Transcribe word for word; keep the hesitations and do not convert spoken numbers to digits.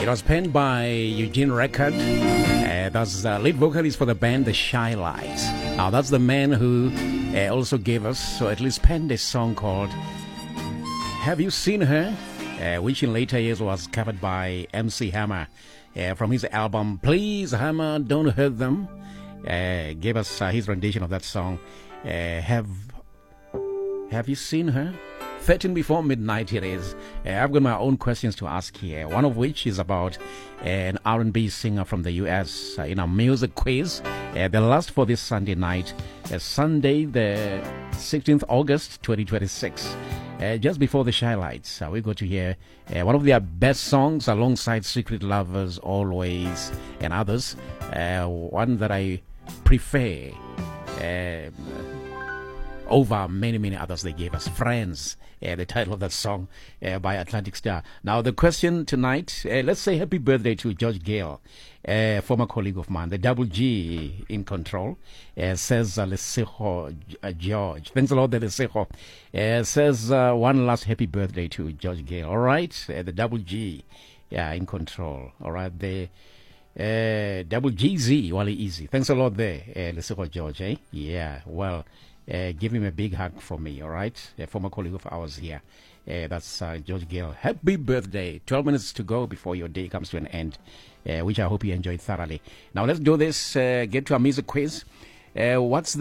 was penned by Eugene Record. Uh, that's the lead vocalist for the band The Shy Lights. Now, that's the man who uh, also gave us, or at least penned a song called Have You Seen Her? Uh, which in later years was covered by M C Hammer uh, from his album Please Hammer, Don't Hurt Them. Uh, gave us uh, his rendition of that song. Uh, have Have you seen her? thirteen before midnight it is. Uh, I've got my own questions to ask here. One of which is about uh, an R and B singer from the U S uh, in a music quiz. Uh, the last for this Sunday night, uh, Sunday the sixteenth of August twenty twenty-six. Uh, just before the Shy Lights, uh, we got to hear uh, one of their best songs alongside Secret Lovers, Always, and others. Uh, one that I prefer uh, over many, many others they gave us. Friends, uh, the title of that song uh, by Atlantic Star. Now, the question tonight, uh, let's say happy birthday to George Gale, a former colleague of mine, the Double G in control, uh, says uh, Lesejo uh, George. Thanks a lot, the Lesejo. Uh, says uh, one last happy birthday to George Gale. All right, uh, the Double G yeah, in control. All right, the uh, Double G Z, Wally Easy. Thanks a lot there, uh, Lesejo George. Eh? Yeah, well. Uh, give him a big hug for me, all right? A former colleague of ours here. Uh, that's uh, George Gale. Happy birthday. twelve minutes to go before your day comes to an end, uh, which I hope you enjoyed thoroughly. Now, let's do this. Uh, get to our music quiz. Uh, what's the